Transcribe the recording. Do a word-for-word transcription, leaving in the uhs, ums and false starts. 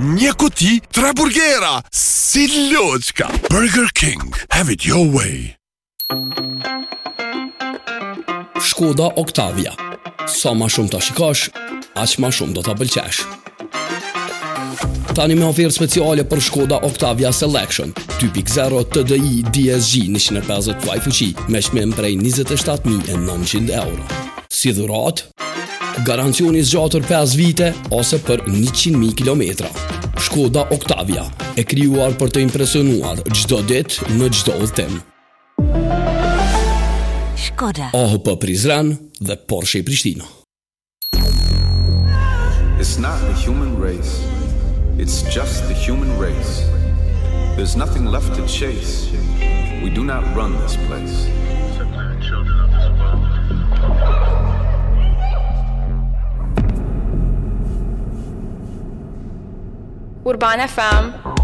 Një kuti, tre burgera, si loçka. Burger King, have it your way. Shkoda Octavia. Sa ma shumë ta shikosh, aq ma shumë do ta pëlqesh. Tani me ofertë speciale për Shkoda Octavia Selection dy pikë zero T D I D S G njëqind e pesëdhjetë vaj fuqi me çmim prej njëzet e shtatë mijë e nëntëqind euro. Si dhuratë, garancioni zgjatër pesë vite ose për njëqind mijë kilometra. Shkoda Octavia, e krijuar për të impresionuar çdo ditë në çdo udhëtim. Shkoda. O H P Prizren dhe Porsche Prishtina. It's not the human race. It's just the human race. There's nothing left to chase. We do not run this place. Urban F M